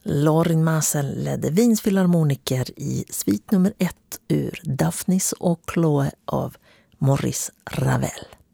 Lorin Maazel ledde Wiens filharmoniker i svit nummer 1 ur Daphnis och Chloe av Maurice Ravel.